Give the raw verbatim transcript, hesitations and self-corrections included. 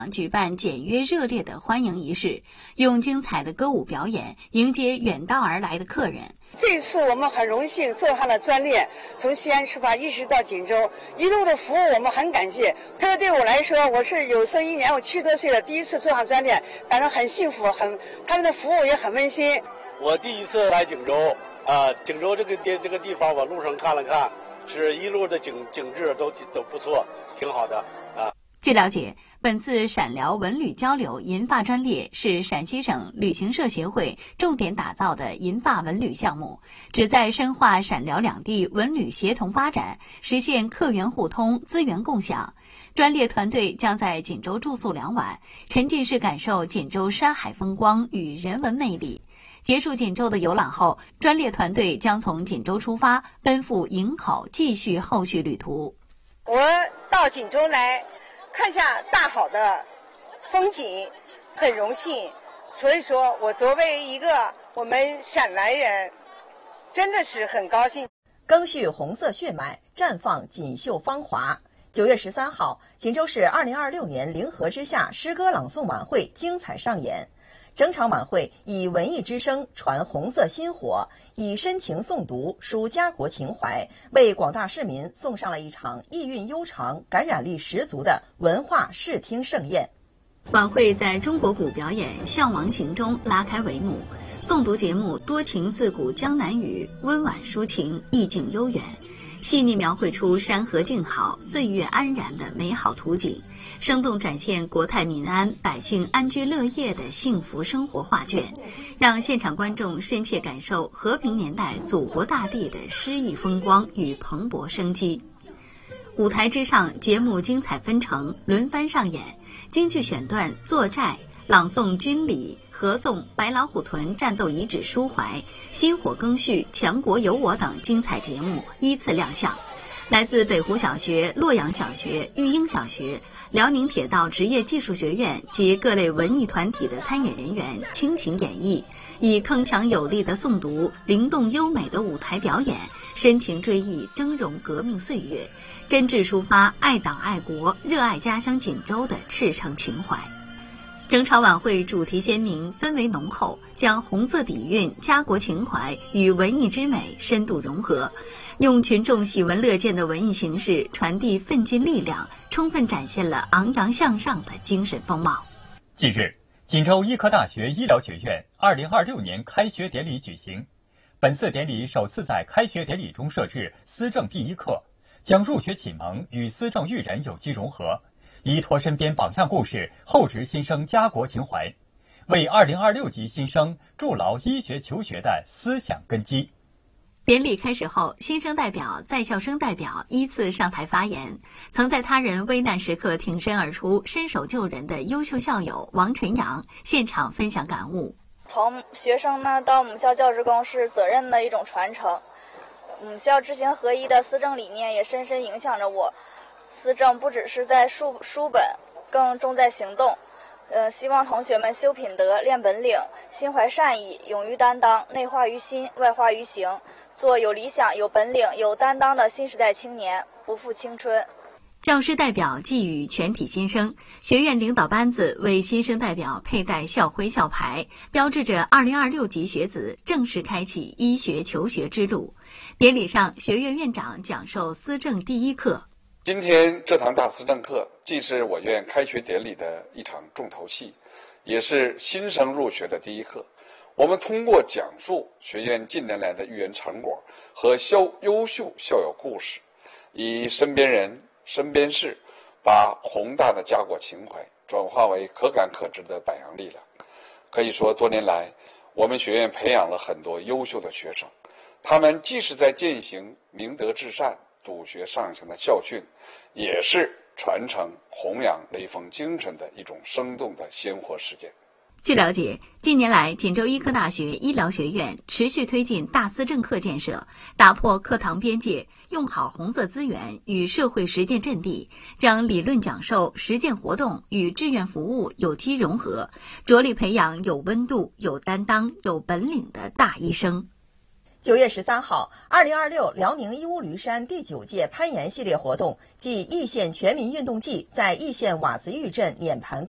举办简约热烈的欢迎仪式，用精彩的歌舞表演迎接远道而来的客人。 这次我们很荣幸坐上了专列，从西安出发一直到锦州，一路的服务我们很感谢。特别对我来说，我是有生一年，我七十多岁了，第一次坐上专列，感到很幸福，很他们的服务也很温馨。 我第一次来锦州，啊、呃，锦州这个地这个地方，我路上看了看，是一路的景景致都都不错，挺好的啊。 据了解，本次陕辽文旅交流银发专列是陕西省旅行社协会重点打造的银发文旅项目，旨在深化陕辽两地文旅协同发展，实现客源互通、资源共享。专列团队将在锦州住宿两晚，沉浸式感受锦州山海风光与人文魅力。结束锦州的游览后，专列团队将从锦州出发，奔赴营口，继续后续旅途。 我到锦州来看下大好的风景，很荣幸。所以说我作为一个我们陕南人，真的是很高兴。 赓续红色血脉，绽放锦绣芳华。九月十三号，锦州市二零二六年灵河之夏诗歌朗诵晚会精彩上演。整场晚会以文艺之声传红色薪火，以深情诵读抒家国情怀，为广大市民送上了一场意蕴悠长、感染力十足的文化视听盛宴。 晚会在中国鼓表演《向王行》中拉开帷幕，诵读节目多情自古江南语，温婉抒情，意境悠远，细腻描绘出山河静好、岁月安然的美好图景，生动展现国泰民安、百姓安居乐业的幸福生活画卷，让现场观众深切感受和平年代祖国大地的诗意风光与蓬勃生机。舞台之上，节目精彩纷呈，轮番上演，京剧选段、坐寨、朗诵军礼、合颂白老虎屯战斗遗址抒怀、薪火赓续、强国有我等精彩节目依次亮相。来自北湖小学、洛阳小学、育英小学、辽宁铁道职业技术学院及各类文艺团体的参演人员倾情演绎，以铿锵有力的诵读、灵动优美的舞台表演，深情追忆峥嵘革命岁月，真挚抒发爱党爱国、热爱家乡锦州的赤诚情怀。整场晚会主题鲜明，氛围浓厚，将红色底蕴、家国情怀与文艺之美深度融合，用群众喜闻乐见的文艺形式传递奋进力量，充分展现了昂扬向上的精神风貌。 近日，锦州医科大学医疗学院二零二六年开学典礼举行。本次典礼首次在开学典礼中设置思政第一课，将入学启蒙与思政育人有机融合，依托身边榜样故事，厚植新生家国情怀，为二零二六级新生筑牢医学求学的思想根基。 典礼开始后，新生代表、在校生代表依次上台发言。曾在他人危难时刻挺身而出、伸手救人的优秀校友王晨阳现场分享感悟。 从学生呢到母校教职工是责任的一种传承，母校知行合一的思政理念也深深影响着我。思政不只是在书书本，更重在行动。呃，希望同学们修品德、练本领，心怀善意，勇于担当，内化于心，外化于行，做有理想、有本领、有担当的新时代青年，不负青春。 教师代表寄语全体新生，学院领导班子为新生代表佩戴校徽校牌，标志着二零二六级学子正式开启医学求学之路。典礼上，学院院长讲授思政第一课。 今天这堂大思政课既是我院开学典礼的一场重头戏，也是新生入学的第一课。我们通过讲述学院近年来的育人成果和校优秀校友故事，以身边人、身边事，把宏大的家国情怀转化为可感可知的百样力量。可以说，多年来我们学院培养了很多优秀的学生，他们既是在践行明德至善、笃学上行的校训，也是传承弘扬雷锋精神的一种生动的鲜活实践。 据了解，近年来锦州医科大学医疗学院持续推进大思政课建设，打破课堂边界，用好红色资源与社会实践阵地，将理论讲授、实践活动与志愿服务有机融合，着力培养有温度、有担当、有本领的大医生。 九月十三号，二零二六辽宁义乌驴山第九届攀岩系列活动暨易县全民运动季在易县瓦子峪镇碾盘